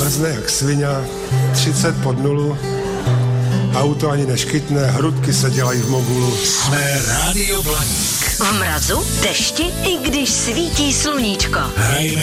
Mrzne jak svině, 30 pod nulu, auto ani neškytne, hrudky se dělají v mogulu. Jsme Rádio Blaník. V mrazu, dešti i když svítí sluníčko. Hrajeme